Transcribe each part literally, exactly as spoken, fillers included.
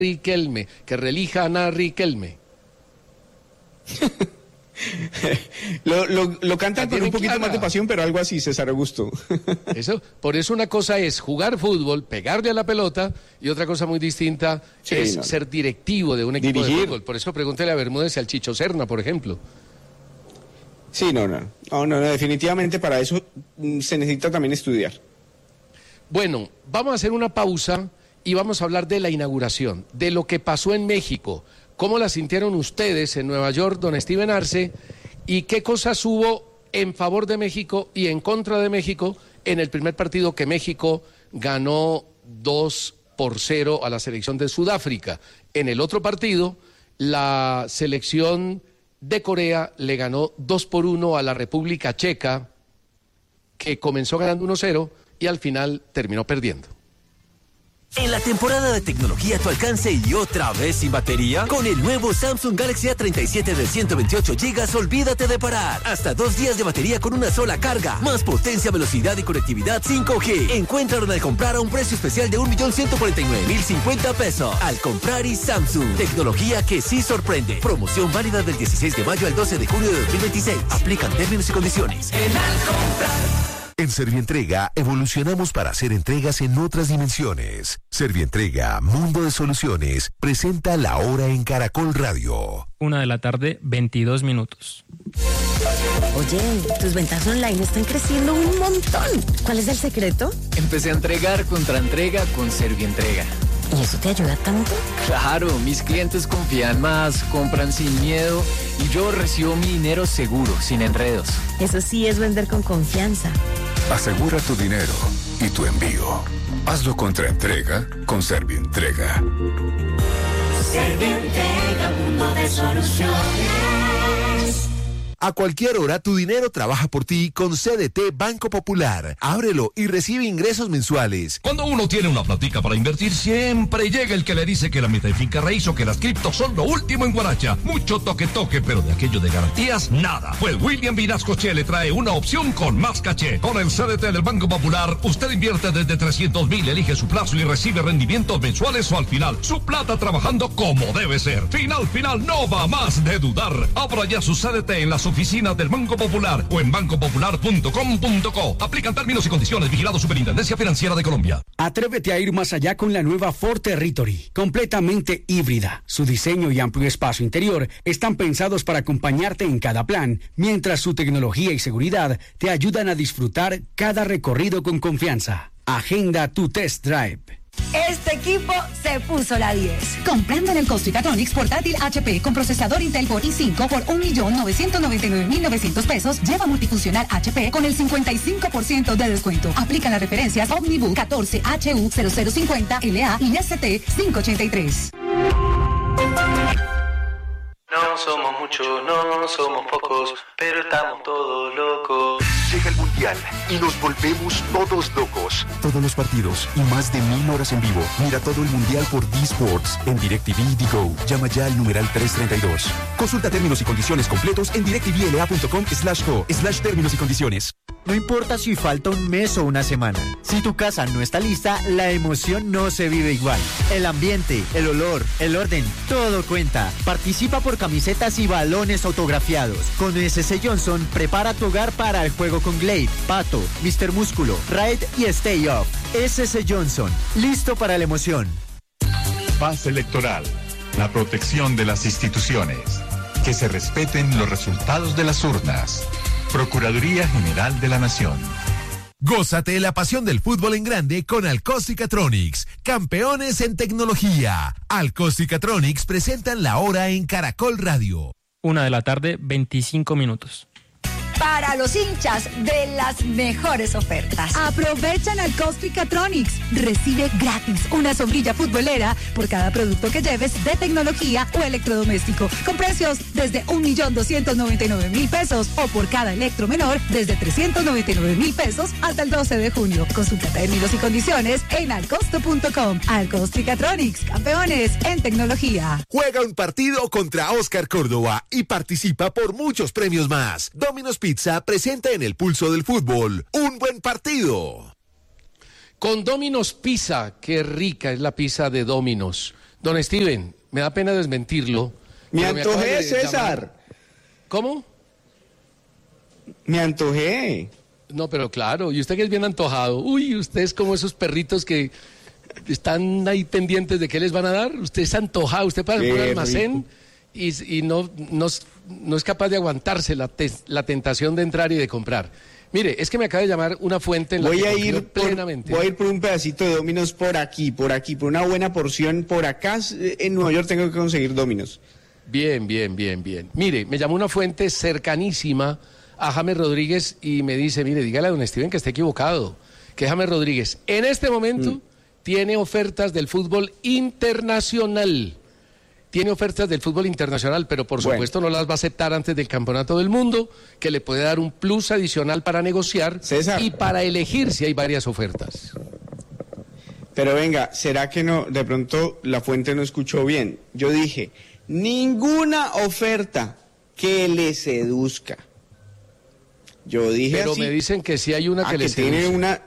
Riquelme, que relijan a Riquelme. lo, lo, lo cantan con un poquito clara. más de pasión, pero algo así, César Augusto. Eso, por eso una cosa es jugar fútbol, pegarle a la pelota, y otra cosa muy distinta sí, es no, ser directivo de un equipo dirigir. de fútbol. Por eso pregúntele a Bermúdez y al Chicho Serna, por ejemplo. Sí, no, no, no, no, no, definitivamente para eso se necesita también estudiar. Bueno, vamos a hacer una pausa y vamos a hablar de la inauguración, de lo que pasó en México. ¿Cómo la sintieron ustedes en Nueva York, don Steven Arce? ¿Y qué cosas hubo en favor de México y en contra de México en el primer partido que México ganó dos por cero a la selección de Sudáfrica? En el otro partido, la selección de Corea le ganó dos por uno a la República Checa, que comenzó ganando uno cero y al final terminó perdiendo. En la temporada de tecnología a tu alcance y otra vez sin batería, con el nuevo Samsung Galaxy A treinta y siete de ciento veintiocho gigas, olvídate de parar. Hasta dos días de batería con una sola carga. Más potencia, velocidad y conectividad cinco G. Encuéntralo al comprar a un precio especial de un millón ciento cuarenta y nueve mil cincuenta pesos. Al comprar y Samsung. Tecnología que sí sorprende. Promoción válida del dieciséis de mayo al doce de junio de dos mil veintiséis. Aplican términos y condiciones. En al comprar. En Servientrega evolucionamos para hacer entregas en otras dimensiones. Servientrega, Mundo de Soluciones, presenta La Hora en Caracol Radio. Una de la tarde, veintidós minutos. Oye, tus ventas online están creciendo un montón. ¿Cuál es el secreto? Empecé a entregar contra entrega con Servientrega. ¿Y eso te ayuda tanto? Claro, mis clientes confían más, compran sin miedo y yo recibo mi dinero seguro, sin enredos. Eso sí es vender con confianza. Asegura tu dinero y tu envío. Hazlo contra entrega con Servientrega. Servientrega, mundo de soluciones. A cualquier hora tu dinero trabaja por ti con C D T Banco Popular. Ábrelo y recibe ingresos mensuales. Cuando uno tiene una platica para invertir, siempre llega el que le dice que la meta de finca raíz o que las criptos son lo último en Guaracha. Mucho toque toque, pero de aquello de garantías, nada. Pues William Vinascoche le trae una opción con más caché. Con el C D T del Banco Popular, usted invierte desde trescientos mil, elige su plazo y recibe rendimientos mensuales o al final. Su plata trabajando como debe ser. Final, final, no va más de dudar. Abra ya su C D T en las oficinas del Banco Popular o en banco popular punto com punto co. Aplican términos y condiciones. Vigilado Superintendencia Financiera de Colombia. Atrévete a ir más allá con la nueva Ford Territory, completamente híbrida. Su diseño y amplio espacio interior están pensados para acompañarte en cada plan, mientras su tecnología y seguridad te ayudan a disfrutar cada recorrido con confianza. Agenda tu test drive. Este equipo se puso la diez. Comprando en el Costricatronics portátil H P con procesador Intel Core i cinco por un millón novecientos noventa y nueve mil novecientos pesos, lleva multifuncional H P con el cincuenta y cinco por ciento de descuento. Aplica las referencias Omnibook catorce H U cero cero cincuenta L A y S T quinientos ochenta y tres. No somos muchos, no somos pocos, pero estamos todos locos. Llega el Mundial y nos volvemos todos locos. Todos los partidos y más de mil horas en vivo. Mira todo el Mundial por D Sports en DirecTV y Digo. Llama ya al numeral trescientos treinta y dos. Consulta términos y condiciones completos en directvla.com slash co slash términos y condiciones. No importa si falta un mes o una semana. Si tu casa no está lista, la emoción no se vive igual. El ambiente, el olor, el orden, todo cuenta. Participa por camisetas y balones autografiados. Con S S Johnson, prepara tu hogar para el juego con Glade, Pato, mister Músculo, Raid y Stay Up. S S Johnson, listo para la emoción. Paz electoral, la protección de las instituciones. Que se respeten los resultados de las urnas. Procuraduría General de la Nación. Gózate la pasión del fútbol en grande con Alcosticatronics, campeones en tecnología. Alcosticatronics presentan La Hora en Caracol Radio. Una de la tarde, veinticinco minutos. Para los hinchas de las mejores ofertas. Aprovechan al Costricatronics. Recibe gratis una sombrilla futbolera por cada producto que lleves de tecnología o electrodoméstico, con precios desde un millón doscientos noventa y nueve mil pesos o por cada electro menor desde trescientos noventa y nueve mil pesos hasta el doce de junio. Consulta términos y condiciones en alcosto punto com. Alcostricatronics, campeones en tecnología. Juega un partido contra Oscar Córdoba y participa por muchos premios más. Domino's Pizza presenta en el pulso del fútbol un buen partido. Con Domino's Pizza, qué rica es la pizza de Domino's. Don Steven, me da pena desmentirlo. Me pero antojé, de César. llamar- ¿Cómo? Me antojé. No, pero claro, y usted que es bien antojado. Uy, usted es como esos perritos que están ahí pendientes de qué les van a dar. Usted es antojado, usted pasa por un Qué almacén y, y no, no, es- no es capaz de aguantarse la, te- la tentación de entrar y de comprar. Mire, es que me acaba de llamar una fuente en la Voy que a confío ir por, plenamente. voy a ir por un pedacito de Domino's por aquí, por aquí, por una buena porción por acá. En Nueva York tengo que conseguir Domino's. Bien, bien, bien, bien. Mire, me llamó una fuente cercanísima a James Rodríguez y me dice, mire, dígale a don Steven que está equivocado, que James Rodríguez en este momento Mm. tiene ofertas del fútbol internacional. Tiene ofertas del fútbol internacional, pero por Bueno. supuesto no las va a aceptar antes del Campeonato del Mundo, que le puede dar un plus adicional para negociar César. y para elegir si hay varias ofertas. Pero venga, ¿será que no? De pronto la fuente no escuchó bien. Yo dije, ninguna oferta que le seduzca. Yo dije Pero así. me dicen que sí hay una Ah, que le tiene seduce. una.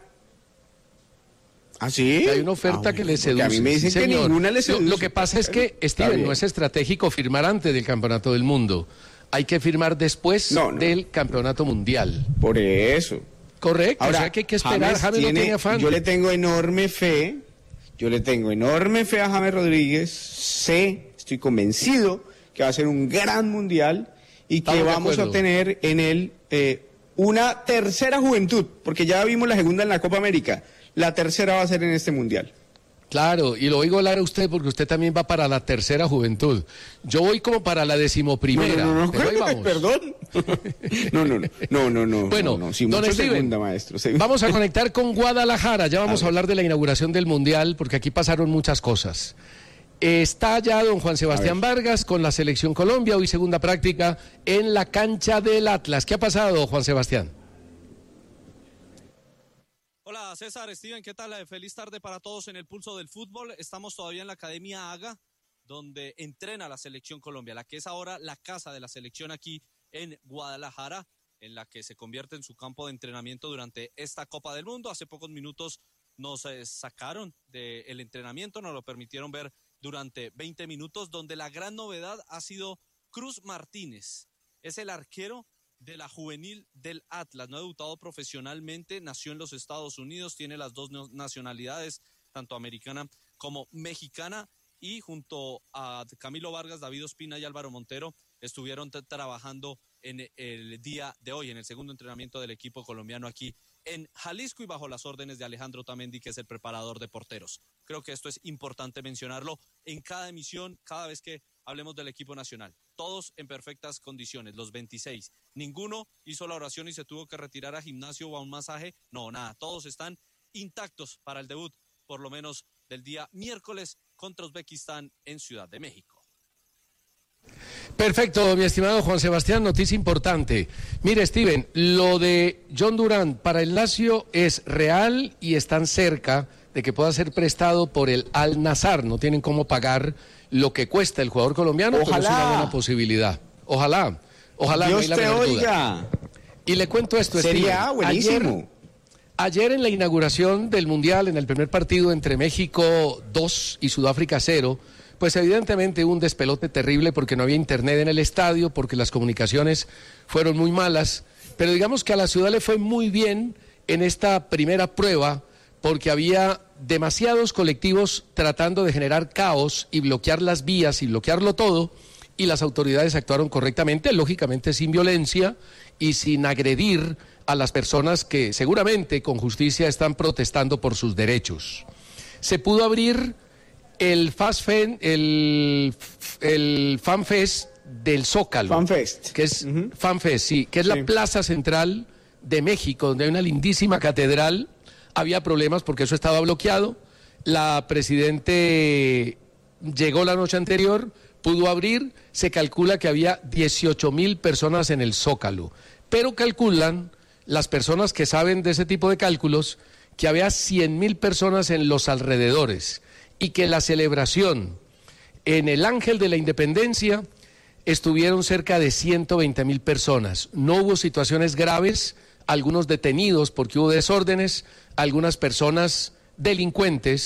¿Ah, sí? Que hay una oferta Ah, que le porque seduce. a mí me dicen sí, que señor. ninguna le Lo- seduce. Lo, que pasa es que, Está Steven, bien. no es estratégico firmar antes del Campeonato del Mundo. Hay que firmar después No, no. del Campeonato Mundial. Por eso. Correcto, Ahora, o sea que hay que esperar. James James no tiene- tiene afán. Yo le tengo enorme fe, yo le tengo enorme fe a James Rodríguez, sé, estoy convencido que va a ser un gran mundial y que Estamos de vamos a acuerdo. tener en él eh, una tercera juventud, porque ya vimos la segunda en la Copa América, la tercera va a ser en este mundial. Claro, y lo oigo hablar a usted porque usted también va para la tercera juventud. Yo voy como para la decimoprimera. No, no, no, pero ahí vamos. perdón. No, no, no, no, no, no. Bueno, no, no, sí, don mucho Steven, segunda, maestro. sí. Vamos a conectar con Guadalajara. Ya vamos a, hablar de la inauguración del Mundial porque aquí pasaron muchas cosas. Está ya don Juan Sebastián Vargas con la Selección Colombia, hoy segunda práctica en la cancha del Atlas. ¿Qué ha pasado, Juan Sebastián? Hola César, Steven, ¿qué tal? Eh, Feliz tarde para todos en el Pulso del Fútbol. Estamos todavía en la Academia AGA, donde entrena la Selección Colombia, la que es ahora la casa de la selección aquí en Guadalajara, en la que se convierte en su campo de entrenamiento durante esta Copa del Mundo. Hace pocos minutos nos eh, sacaron del entrenamiento, nos lo permitieron ver durante veinte minutos, donde la gran novedad ha sido Cruz Martínez. Es el arquero de la juvenil del Atlas, no ha debutado profesionalmente, nació en los Estados Unidos, tiene las dos nacionalidades, tanto americana como mexicana, y junto a Camilo Vargas, David Ospina y Álvaro Montero estuvieron trabajando en el día de hoy, en el segundo entrenamiento del equipo colombiano aquí en Jalisco y bajo las órdenes de Alejandro Tamendi, que es el preparador de porteros. Creo que esto es importante mencionarlo en cada emisión, cada vez que hablemos del equipo nacional. Todos en perfectas condiciones, los veintiséis. Ninguno hizo la oración y se tuvo que retirar a gimnasio o a un masaje. No, nada, todos están intactos para el debut, por lo menos del día miércoles contra Uzbekistán en Ciudad de México. Perfecto, mi estimado Juan Sebastián, noticia importante. Mire, Steven, lo de John Durán para el Lazio es real y están cerca de que pueda ser prestado por el Al Nassr. No tienen cómo pagar lo que cuesta el jugador colombiano, pero es una buena posibilidad. Ojalá, ojalá. Dios no hay la te menor duda. oiga. Y le cuento esto, Sería Steven. buenísimo. Ayer, ayer en la inauguración del Mundial, en el primer partido entre México dos y Sudáfrica cero, pues evidentemente un despelote terrible porque no había internet en el estadio, porque las comunicaciones fueron muy malas, pero digamos que a la ciudad le fue muy bien en esta primera prueba porque había demasiados colectivos tratando de generar caos y bloquear las vías y bloquearlo todo, y las autoridades actuaron correctamente, lógicamente sin violencia y sin agredir a las personas que seguramente con justicia están protestando por sus derechos. Se pudo abrir el Fast Fan, el, el FanFest del Zócalo. FanFest. Que es FanFest, sí, que es la plaza central de México, donde hay una lindísima catedral. Había problemas porque eso estaba bloqueado. La presidente llegó la noche anterior, pudo abrir, se calcula que había dieciocho mil personas en el Zócalo, pero calculan las personas que saben de ese tipo de cálculos que había cien mil personas en los alrededores y que la celebración en el Ángel de la Independencia estuvieron cerca de ciento veinte mil personas. No hubo situaciones graves, algunos detenidos porque hubo desórdenes, algunas personas delincuentes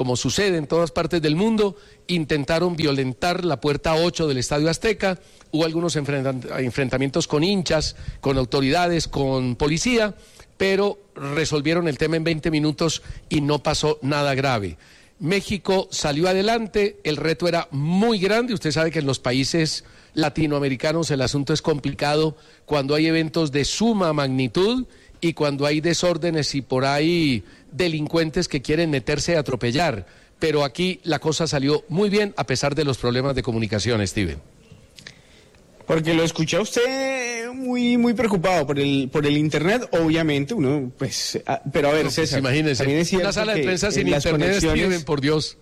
como sucede en todas partes del mundo, intentaron violentar la puerta ocho del Estadio Azteca, hubo algunos enfrentamientos con hinchas, con autoridades, con policía, pero resolvieron el tema en veinte minutos y no pasó nada grave. México salió adelante, el reto era muy grande, usted sabe que en los países latinoamericanos el asunto es complicado cuando hay eventos de suma magnitud y cuando hay desórdenes y por ahí delincuentes que quieren meterse a atropellar, pero aquí la cosa salió muy bien a pesar de los problemas de comunicación, Steven. Porque lo escuché a usted muy muy preocupado por el por el internet, obviamente, uno, pues, a, pero a ver, no, pues, César, imagínese, una sala de prensa sin internet, Steven, por Dios.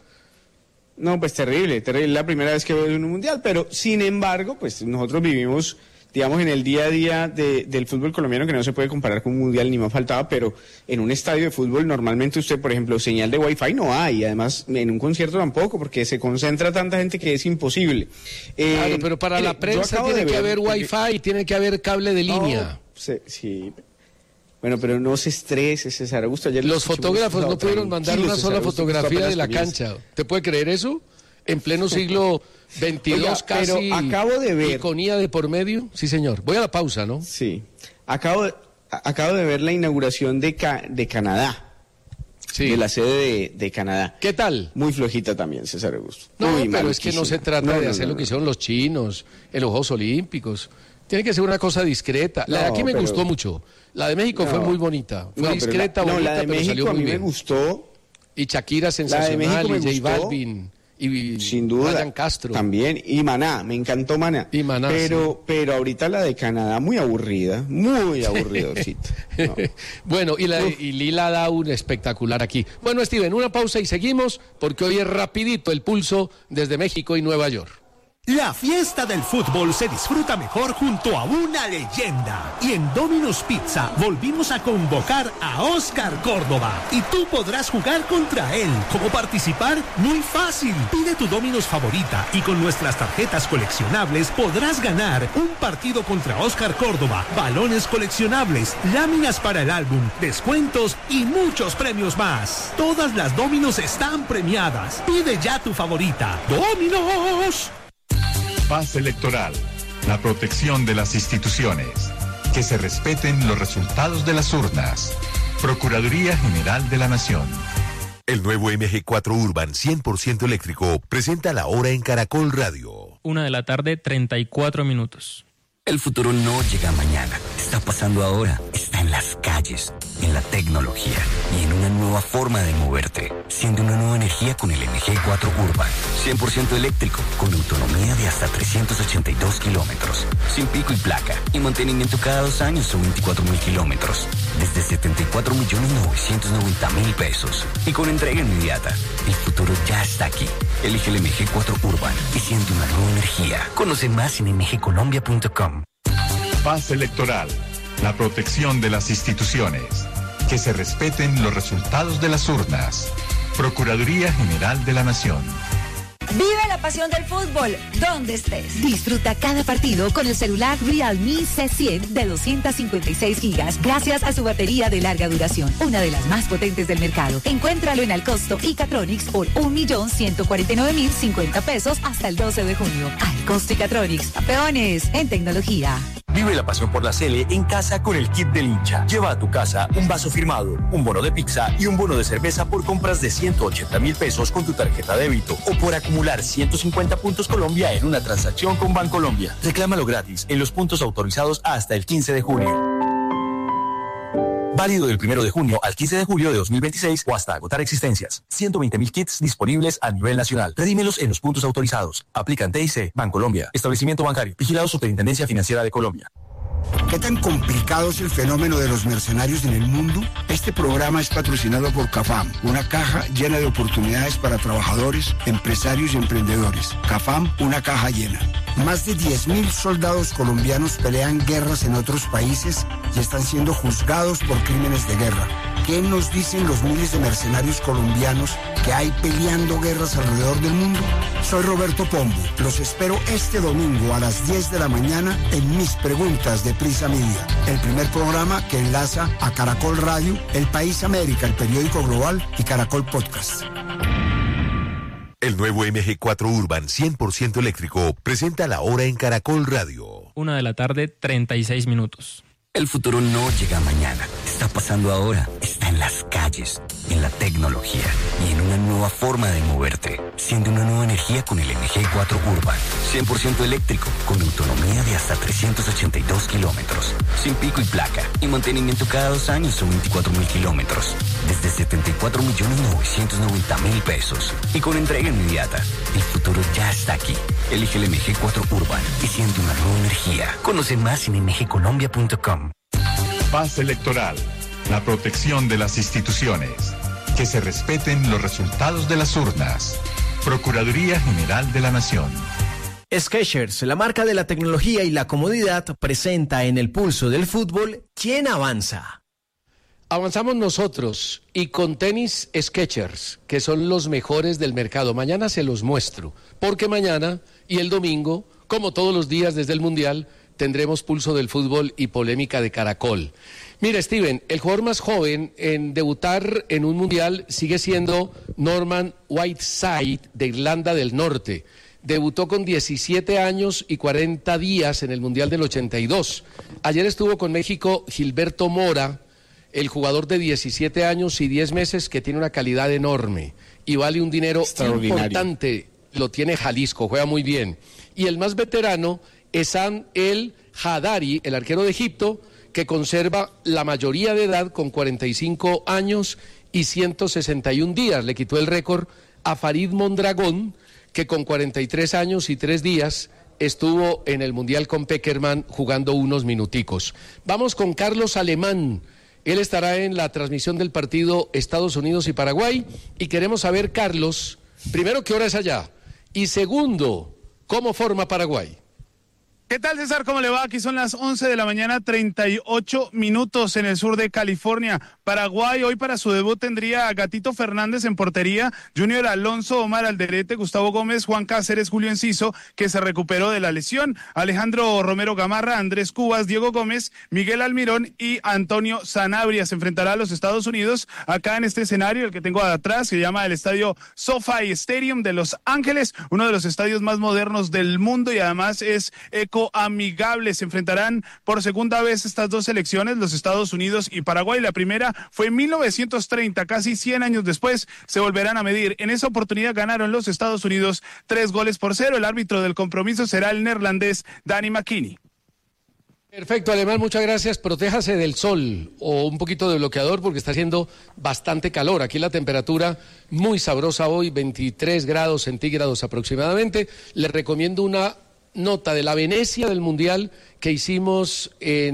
No, pues terrible, terrible, la primera vez que veo en un mundial, pero sin embargo, pues nosotros vivimos, digamos, en el día a día de, del fútbol colombiano, que no se puede comparar con un mundial ni más faltaba, pero en un estadio de fútbol normalmente usted, por ejemplo, señal de Wi-Fi no hay, además en un concierto tampoco, porque se concentra tanta gente que es imposible. Eh, claro, pero para mire, la prensa tiene que haber Wi-Fi, y tiene que haber cable de línea. No, sí, sí. Bueno, pero no se estrese, César Augusto. Ayer los fotógrafos no pudieron mandar una sola fotografía de la cancha. ¿Te puede creer eso? En pleno siglo veintidós, Oiga, casi, pero acabo de ver, iconía de por medio. Sí, señor. Voy a la pausa, ¿no? Sí. Acabo de, acabo de ver la inauguración de, Ca, de Canadá. Sí. De la sede de, de Canadá. ¿Qué tal? Muy flojita también, César Augusto. No, Muy pero es que no se trata no, de no, hacer no, lo que hicieron los chinos en los Juegos Olímpicos. Tiene que ser una cosa discreta. La de aquí me pero... gustó mucho. La de México no, fue muy bonita. Fue no, discreta, la, bonita, no, la de pero México salió muy a mí bien. me gustó. Y Shakira sensacional, y J Balvin. Y sin duda, Ryan Castro. También, y Maná, me encantó Maná. Y Maná, pero, sí. pero ahorita la de Canadá, muy aburrida, muy aburridorcita. No. Bueno, y, la, y Lila da un espectacular aquí. Bueno, Steven, una pausa y seguimos, porque hoy es rapidito el pulso desde México y Nueva York. La fiesta del fútbol se disfruta mejor junto a una leyenda. Y en Domino's Pizza volvimos a convocar a Oscar Córdoba. Y tú podrás jugar contra él. ¿Cómo participar? Muy fácil. Pide tu Domino's favorita y con nuestras tarjetas coleccionables podrás ganar un partido contra Oscar Córdoba, balones coleccionables, láminas para el álbum, descuentos y muchos premios más. Todas las Domino's están premiadas. Pide ya tu favorita. ¡Domino's! Paz electoral, la protección de las instituciones, que se respeten los resultados de las urnas. Procuraduría General de la Nación. El nuevo M G cuatro Urban cien por ciento eléctrico presenta la hora en Caracol Radio. Una de la tarde, treinta y cuatro minutos. El futuro no llega mañana, está pasando ahora, está en las calles, en la tecnología y en una nueva forma de moverte. Siente una nueva energía con el M G cuatro Urban, cien por ciento eléctrico, con autonomía de hasta trescientos ochenta y dos kilómetros, sin pico y placa y mantenimiento cada dos años o veinticuatro mil kilómetros, desde setenta y cuatro millones novecientos noventa mil pesos y con entrega inmediata. El futuro ya está aquí. Elige el M G cuatro Urban y siente una nueva energía. Conoce más en m g colombia punto com. Paz electoral, la protección de las instituciones, que se respeten los resultados de las urnas. Procuraduría General de la Nación. Vive la pasión del fútbol, donde estés. Disfruta cada partido con el celular Realme C cien de doscientos cincuenta y seis gigas, gracias a su batería de larga duración, una de las más potentes del mercado. Encuéntralo en Alcosto y Catronics por un millón ciento cuarenta y nueve mil cincuenta pesos hasta el doce de junio. Alcosto y Catronics, campeones en tecnología. Vive la pasión por la Sele en casa con el kit del hincha. Lleva a tu casa un vaso firmado, un bono de pizza y un bono de cerveza por compras de ciento ochenta mil pesos con tu tarjeta débito o por acumular ciento cincuenta puntos Colombia en una transacción con Bancolombia. Reclámalo gratis en los puntos autorizados hasta el quince de junio. Válido del primero de junio al quince de julio de dos mil veintiséis o hasta agotar existencias. ciento veinte mil kits disponibles a nivel nacional. Redímelos en los puntos autorizados. Aplican T I C, Bancolombia, Establecimiento Bancario, Vigilado Superintendencia Financiera de Colombia. ¿Qué tan complicado es el fenómeno de los mercenarios en el mundo? Este programa es patrocinado por CAFAM, una caja llena de oportunidades para trabajadores, empresarios y emprendedores. CAFAM, una caja llena. Más de diez mil soldados colombianos pelean guerras en otros países y están siendo juzgados por crímenes de guerra. ¿Qué nos dicen los miles de mercenarios colombianos que hay peleando guerras alrededor del mundo? Soy Roberto Pombo. Los espero este domingo a las diez de la mañana en Mis Preguntas de Prisa Media, el primer programa que enlaza a Caracol Radio, El País América, el periódico global y Caracol Podcast. El nuevo M G cuatro Urban cien por ciento eléctrico presenta la hora en Caracol Radio. Una de la tarde, treinta y seis minutos. El futuro no llega mañana, está pasando ahora, está en las calles, en la tecnología y en una nueva forma de moverte. Siente una nueva energía con el M G cuatro Urban, cien por ciento eléctrico, con autonomía de hasta trescientos ochenta y dos kilómetros, sin pico y placa, y mantenimiento cada dos años o veinticuatro mil kilómetros, desde setenta y cuatro millones novecientos noventa mil pesos, y con entrega inmediata. El futuro ya está aquí. Elige el M G cuatro Urban y siente una nueva energía. Conoce más en m g colombia punto com. Paz electoral, la protección de las instituciones, que se respeten los resultados de las urnas. Procuraduría General de la Nación. Skechers, la marca de la tecnología y la comodidad, presenta en el pulso del fútbol ¿Quién avanza? Avanzamos nosotros y con tenis Skechers, que son los mejores del mercado. Mañana se los muestro, porque mañana y el domingo, como todos los días desde el Mundial, tendremos pulso del fútbol y polémica de Caracol. Mira, Steven, el jugador más joven en debutar en un Mundial sigue siendo Norman Whiteside de Irlanda del Norte. Debutó con diecisiete años y cuarenta días en el Mundial del ochenta y dos. Ayer estuvo con México Gilberto Mora, el jugador de diecisiete años y diez meses que tiene una calidad enorme y vale un dinero importante. Lo tiene Jalisco, juega muy bien. Y el más veterano, Esan El Hadari, el arquero de Egipto, que conserva la mayoría de edad con cuarenta y cinco años y ciento sesenta y un días. Le quitó el récord a Farid Mondragón, que con cuarenta y tres años y tres días estuvo en el Mundial con Peckerman jugando unos minuticos. Vamos con Carlos Alemán. Él estará en la transmisión del partido Estados Unidos y Paraguay. Y queremos saber, Carlos, primero, ¿qué hora es allá? Y segundo, ¿cómo forma Paraguay? ¿Qué tal, César? ¿Cómo le va? Aquí son las once de la mañana, treinta y ocho minutos en el sur de California. Paraguay hoy para su debut tendría a Gatito Fernández en portería, Junior Alonso, Omar Alderete, Gustavo Gómez, Juan Cáceres, Julio Enciso, que se recuperó de la lesión, Alejandro Romero Gamarra, Andrés Cubas, Diego Gómez, Miguel Almirón y Antonio Sanabria. Se enfrentará a los Estados Unidos acá en este escenario, el que tengo atrás, que se llama el estadio SoFi Stadium de Los Ángeles, uno de los estadios más modernos del mundo y además es eco amigables. Se enfrentarán por segunda vez estas dos selecciones, los Estados Unidos y Paraguay. La primera fue en mil novecientos treinta, casi cien años después se volverán a medir. En esa oportunidad ganaron los Estados Unidos tres goles por cero. El árbitro del compromiso será el neerlandés Danny McKinney. Perfecto, Alemán, muchas gracias. Protéjase del sol o un poquito de bloqueador porque está haciendo bastante calor. Aquí la temperatura muy sabrosa hoy, veintitrés grados centígrados aproximadamente. Les recomiendo una nota de la Venecia del Mundial que hicimos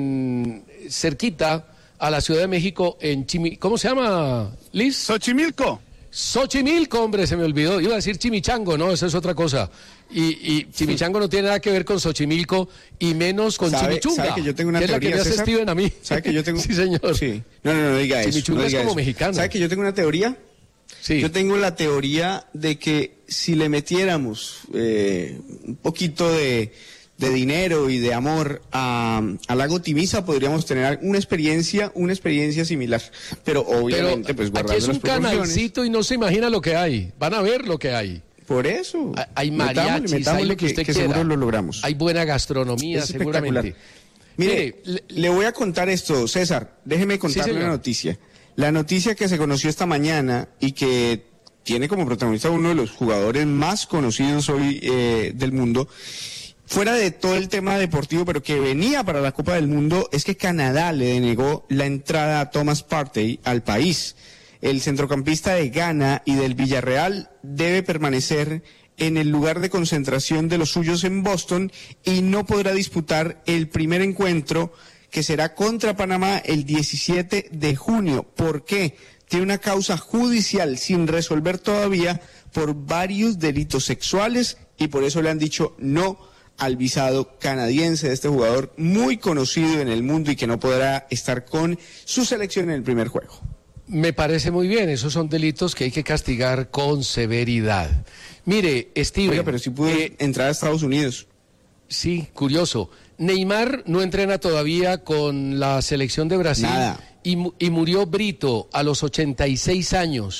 en cerquita a la Ciudad de México en Chimi... ¿Cómo se llama, Liz? Xochimilco. Xochimilco, hombre, se me olvidó. Iba a decir Chimichango, no, eso es otra cosa. Y, y Chimichango no tiene nada que ver con Xochimilco y menos con ¿Sabe, Chimichunga. ¿sabe que yo tengo una que teoría, es la que me hace César? Steven a mí. ¿Sabe que yo tengo? Sí, señor. Sí. No, no, no diga eso. Chimichunga no diga es como eso. mexicano. ¿Sabe que yo tengo una teoría? Sí. Yo tengo la teoría de que si le metiéramos eh, un poquito de... de dinero y de amor a, a Lago Timiza podríamos tener una experiencia, una experiencia similar. Pero obviamente, Pero pues guardando aquí es un las proporciones. canalcito y no se imagina lo que hay. Van a ver lo que hay. Por eso. Hay Metámosle, mariachis, metámosle hay lo que, que, usted que quiera. seguro lo logramos. Hay buena gastronomía, Es espectacular. seguramente. Mire, Mire, le, le voy a contar esto, César. Déjeme contarle Sí, una señor. noticia. La noticia que se conoció esta mañana y que tiene como protagonista uno de los jugadores más conocidos hoy eh, del mundo. Fuera de todo el tema deportivo, pero que venía para la Copa del Mundo, es que Canadá le denegó la entrada a Thomas Partey al país. El centrocampista de Ghana y del Villarreal debe permanecer en el lugar de concentración de los suyos en Boston y no podrá disputar el primer encuentro que será contra Panamá el diecisiete de junio. ¿Por qué? Tiene una causa judicial sin resolver todavía por varios delitos sexuales y por eso le han dicho no al visado canadiense de este jugador muy conocido en el mundo y que no podrá estar con su selección en el primer juego. Me parece muy bien, esos son delitos que hay que castigar con severidad. Mire, Steven... Oiga, pero sí pudo eh, entrar a Estados Unidos. Sí, curioso. Neymar no entrena todavía con la selección de Brasil. Nada. Y, y murió Brito a los ochenta y seis años.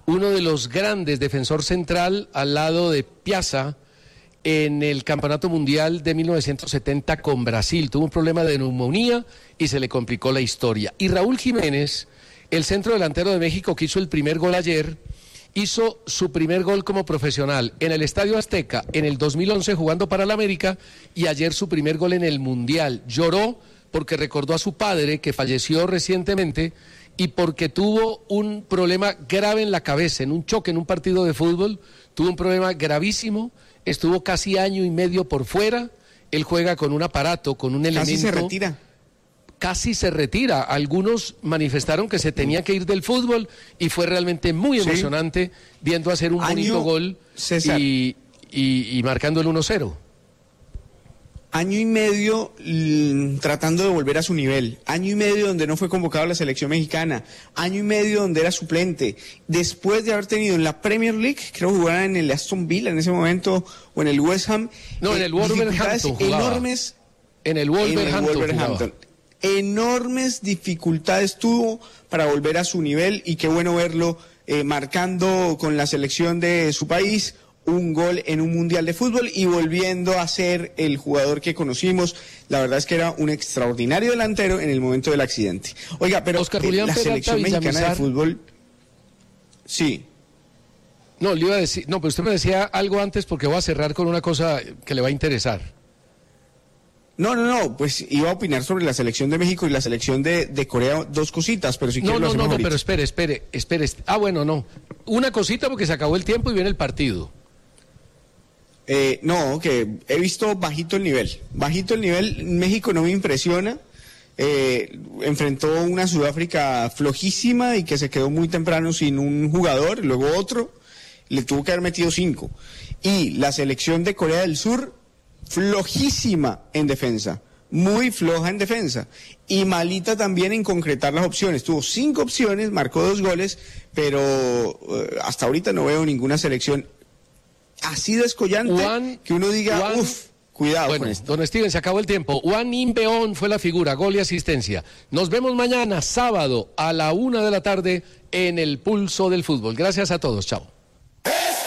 uno de los grandes, defensor central al lado de Piazza en el Campeonato Mundial de mil novecientos setenta con Brasil. Tuvo un problema de neumonía y se le complicó la historia. Y Raúl Jiménez, el centro delantero de México que hizo el primer gol ayer, hizo su primer gol como profesional en el Estadio Azteca en el dos mil once jugando para el América y ayer su primer gol en el Mundial. Lloró porque recordó a su padre que falleció recientemente y porque tuvo un problema grave en la cabeza, en un choque, en un partido de fútbol, tuvo un problema gravísimo, estuvo casi año y medio por fuera, él juega con un aparato, con un elemento... Casi se retira. Casi se retira. Algunos manifestaron que se tenía que ir del fútbol y fue realmente muy emocionante sí. viendo hacer un Año, bonito gol y, y, y marcando el uno cero. Año y medio l- tratando de volver a su nivel, año y medio donde no fue convocado a la selección mexicana, año y medio donde era suplente, después de haber tenido en la Premier League, creo que jugaba en el Aston Villa en ese momento, o en el West Ham. No, eh, en el Wolverhampton enormes. En el Wolverhampton. En el Wolverhampton. Enormes dificultades tuvo para volver a su nivel y qué bueno verlo eh, marcando con la selección de su país un gol en un mundial de fútbol y volviendo a ser el jugador que conocimos. La verdad es que era un extraordinario delantero en el momento del accidente. Oiga, pero Oscar Julián la Peralta selección mexicana Villamizar... de fútbol, sí. No, le iba a decir, no, pero usted me decía algo antes porque voy a cerrar con una cosa que le va a interesar. No, no, no, pues iba a opinar sobre la selección de México y la selección de, de Corea, dos cositas, pero si no, quiere no, lo hacemos no, no, ahorita. pero espere, espere, espere. Ah, bueno, no. Una cosita porque se acabó el tiempo y viene el partido. Eh, no, que he visto bajito el nivel. Bajito el nivel, México no me impresiona. Eh, enfrentó una Sudáfrica flojísima y que se quedó muy temprano sin un jugador, luego otro, le tuvo que haber metido cinco. Y la selección de Corea del Sur, flojísima en defensa, muy floja en defensa. Y malita también en concretar las opciones. Tuvo cinco opciones, marcó dos goles, pero eh, hasta ahorita no veo ninguna selección así descollante Juan, que uno diga, Juan, uff, cuidado bueno, con esto. Don Steven, se acabó el tiempo. Juan Imbeón fue la figura, gol y asistencia. Nos vemos mañana, sábado, a la una de la tarde, en el Pulso del Fútbol. Gracias a todos, chao.